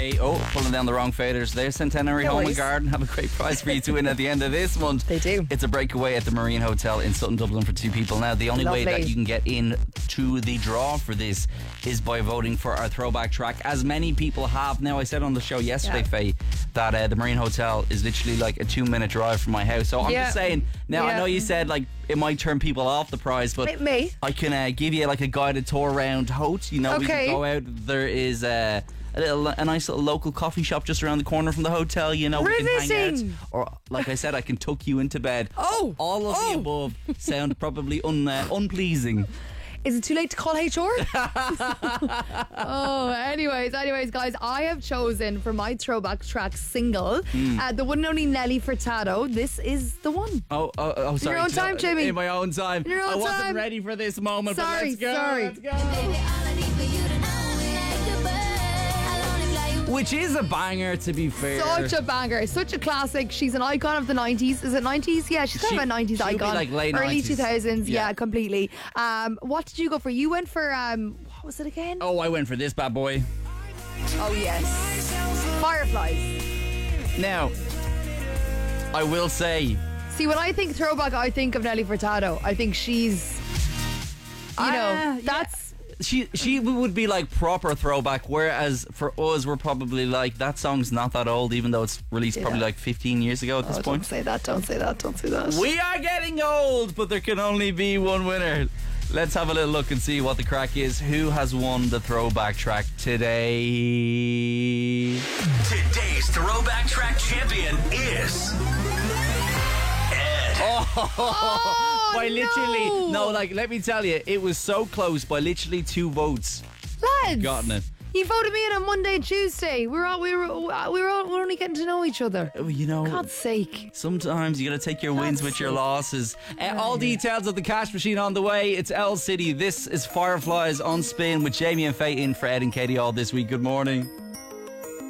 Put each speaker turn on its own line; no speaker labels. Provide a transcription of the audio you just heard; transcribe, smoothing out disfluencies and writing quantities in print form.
Faye. Oh, pulling down the wrong faders there. Centenary
No
Home and
worries.
Garden have a great prize for you to win at the end of this month.
They do.
It's a breakaway at the Marine Hotel in Sutton, Dublin for 2 people. Now, the only way
Lovely.
that you can get in to the draw for this is by voting for our throwback track, as many people have. Now, I said on the show yesterday, Faye, that the Marine Hotel is literally like a 2-minute drive from my house. So I'm just saying, now I know you said like it might turn people off the prize, but
It may.
I can give you like a guided tour around Hote. You know, we
Okay.
can go out. There is a nice little local coffee shop just around the corner from the hotel. You know, we can hang
Riveting.
out. Or, like I said, I can tuck you into bed.
Oh.
All of the above sound probably unpleasing.
Is it too late to call HR? anyways, guys, I have chosen for my throwback track single the one and only Nelly Furtado. This is the one.
Oh, sorry.
your own time, Jamie.
In my own time.
In your own
I wasn't
time.
ready for this moment,
Sorry,
but let's go.
sorry.
Let's go. Which is a banger, to be fair.
Such a banger, such a classic. She's an icon of the 90s. Is it 90s? Yeah, she's kind of a 90s
she'll be
icon.
like late
Early
90s.
2000s,
Yeah.
yeah, completely. What did you go for? You went for, what was it again?
Oh, I went for this bad boy.
Oh, yes. Fireflies.
Now, I will say,
See, when I think throwback, I think of Nelly Furtado. I think she's, that's...
she would be like proper throwback, whereas for us we're probably like, that song's not that old, even though it's released probably like 15 years ago at this
Don't
point.
say that, don't say that, don't say that.
We are getting old, but there can only be one winner. Let's have a little look and see what the crack is. Who has won the throwback track today?
Today's throwback track champion is Ed.
By literally like, let me tell you, it was so close. By literally 2 votes,
Lads,
gotten it.
you voted me in on Monday and Tuesday. We're only getting to know each other.
You know,
God's sake.
sometimes you gotta take your wins with your losses. All details of the cash machine on the way. It's L City. This is Fireflies on Spin with Jamie and Faye in for Ed and Katie all this week. Good morning.